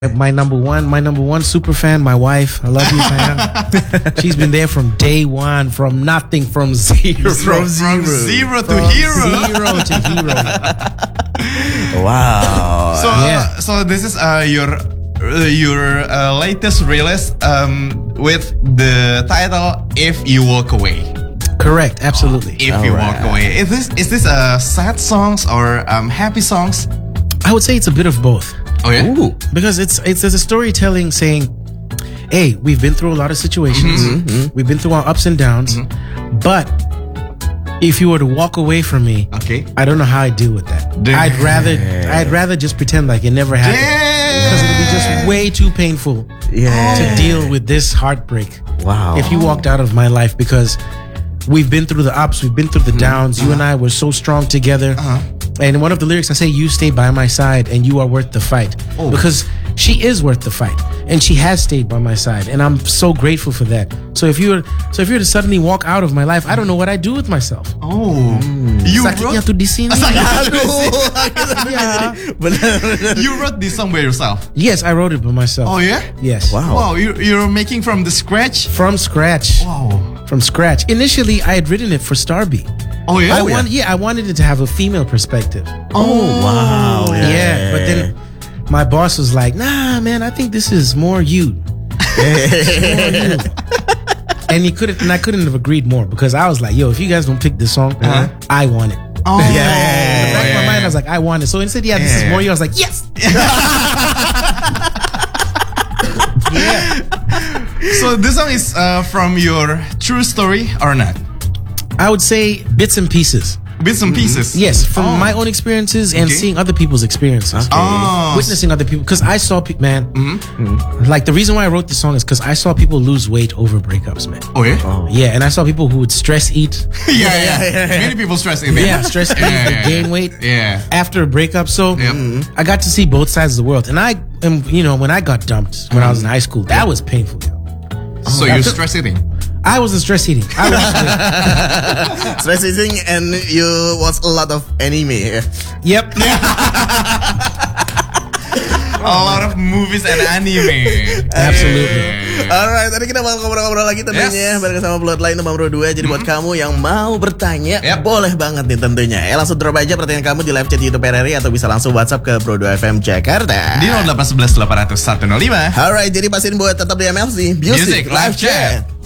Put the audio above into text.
my number one super fan, my wife. I love you, man. She's been there from day one, from nothing, from zero. From zero to hero. Zero to hero. Wow. So this is your latest release with the title "If You Walk Away." Correct, absolutely. If you walk away, is this sad songs or happy songs? I would say it's a bit of both. Oh yeah. Ooh. Because it's a storytelling saying, hey, we've been through a lot of situations. We've been through our ups and downs. But if you were to walk away from me, Okay. I don't know how I'd deal with that. I'd rather just pretend like it never happened. Because it would be just way too painful to deal with this heartbreak. Wow. If you walked out of my life, because we've been through the ups, we've been through the downs. You and I were so strong together. And in one of the lyrics, I say, you stay by my side and you are worth the fight. Because she is worth the fight. And she has stayed by my side. And I'm so grateful for that. So if you were to suddenly walk out of my life, I don't know what I'd do with myself. You Sakitnya wrote tuh di sini. you wrote this song by yourself. Yes, I wrote it by myself. Oh yeah. Yes. Wow. You're making from the scratch. From scratch. Wow. From scratch. Initially, I had written it for Starby. Oh yeah. I wanted it to have a female perspective. Oh wow. Yeah, but then my boss was like, "Nah, man, I think this is more you." And I couldn't have agreed more, because I was like, "Yo, if you guys don't pick this song, I want it." Oh In the back of my mind, I was like, "I want it." So instead, this is more you. I was like, "Yes." So this song is from your true story or not? I would say bits and pieces. Bits and pieces. Yes, from my own experiences and Okay. seeing other people's experiences. Oh. Witnessing other people. Because I saw, like the reason why I wrote this song is because I saw people lose weight over breakups, man. Oh yeah. Yeah, and I saw people who would stress eat. Yeah. Many people stress in there. Yeah, stress eat and gain weight Yeah. after a breakup. So Yep. I got to see both sides of the world. And I am, when I got dumped when I was in high school, that was painful. So you're stress eating. I wasn't stress eating. I was Stress eating, and you watch a lot of anime. Yep. A lot of movies and anime. Absolutely. Alright, tadi kita bakal ngobrol-ngobrol lagi tentunya bareng sama Bloodline nomor 2. Jadi buat kamu yang mau bertanya, boleh banget nih tentunya. Langsung drop aja pertanyaan kamu di live chat YouTube RRI atau bisa langsung WhatsApp ke Bro 2 FM Jakarta Di 0811 800 105. Alright, jadi pastiin buat tetap di MLC Music Live Chat.